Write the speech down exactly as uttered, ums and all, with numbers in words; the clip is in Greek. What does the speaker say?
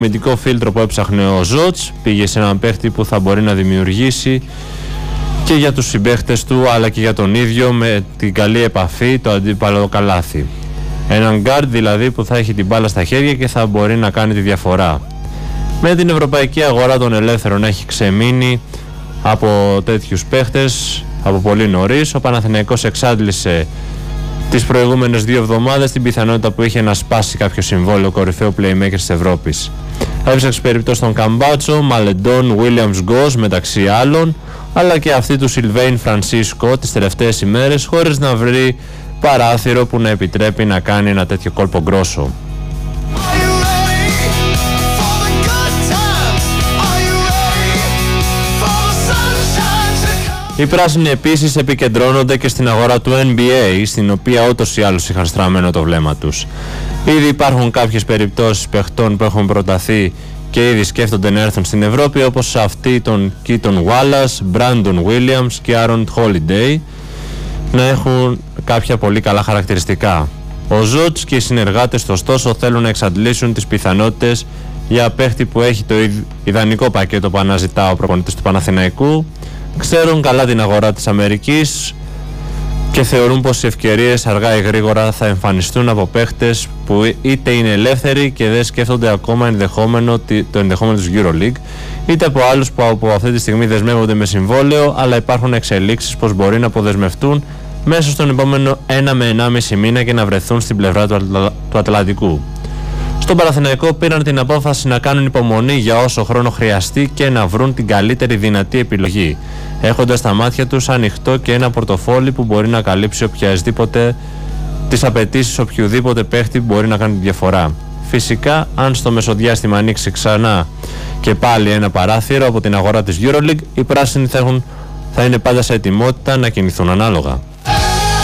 αμυντικό φίλτρο που έψαχνε ο Ζοτς, πήγε σε έναν παίχτη που θα μπορεί να δημιουργήσει και για τους συμπαίχτες του αλλά και για τον ίδιο με την καλή επαφή το αντίπαλο καλάθι. Έναν γκάρντ δηλαδή που θα έχει την μπάλα στα χέρια και θα μπορεί να κάνει τη διαφορά. Με την ευρωπαϊκή αγορά των ελεύθερων έχει ξεμείνει από τέτοιους παίχτες από πολύ νωρίς. Ο Παναθηναϊκός εξάντλησε τις προηγούμενες δύο εβδομάδες την πιθανότητα που είχε να σπάσει κάποιο συμβόλαιο κορυφαίου playmaker της Ευρώπης. Έψαξε περιπτώσει των Καμπάτσο, Μαλεντών, Williams Γκος μεταξύ άλλων, αλλά και αυτή του Σιλβέιν Φρανσίσκο τις τελευταίες ημέρες, χωρίς να βρει παράθυρο που να επιτρέπει να κάνει ένα τέτοιο κόλπο γκρόσο. Οι πράσινοι επίσης επικεντρώνονται και στην αγορά του N B A, στην οποία ούτως ή άλλως είχαν στραμμένο το βλέμμα τους. Ήδη υπάρχουν κάποιες περιπτώσεις παιχτών που έχουν προταθεί και ήδη σκέφτονται να έρθουν στην Ευρώπη, όπως αυτή των Keaton Wallace, Brandon Williams και Aaron Holiday, να έχουν κάποια πολύ καλά χαρακτηριστικά. Ο Ζοτς και οι συνεργάτες του ωστόσο θέλουν να εξαντλήσουν τις πιθανότητες για παίχτη που έχει το ιδανικό πακέτο που αναζητά ο προπονητής του Παναθηναϊκού. Ξέρουν καλά την αγορά της Αμερικής και θεωρούν πως οι ευκαιρίες αργά ή γρήγορα θα εμφανιστούν από παίχτες που είτε είναι ελεύθεροι και δεν σκέφτονται ακόμα ενδεχόμενο, το ενδεχόμενο της EuroLeague, είτε από άλλους που από αυτή τη στιγμή δεσμεύονται με συμβόλαιο, αλλά υπάρχουν εξελίξεις πως μπορεί να αποδεσμευτούν μέσα στον επόμενο ένα με ενάμιση μήνα και να βρεθούν στην πλευρά του, Ατλα... του Ατλαντικού. Στον Παναθηναϊκό πήραν την απόφαση να κάνουν υπομονή για όσο χρόνο χρειαστεί και να βρουν την καλύτερη δυνατή επιλογή, έχοντας στα μάτια τους ανοιχτό και ένα πορτοφόλι που μπορεί να καλύψει οποιασδήποτε τις απαιτήσεις οποιοδήποτε παίχτη που μπορεί να κάνει τη διαφορά. Φυσικά, αν στο μεσοδιάστημα ανοίξει ξανά και πάλι ένα παράθυρο από την αγορά της EuroLeague, οι πράσινοι θα, έχουν, θα είναι πάντα σε ετοιμότητα να κινηθούν ανάλογα.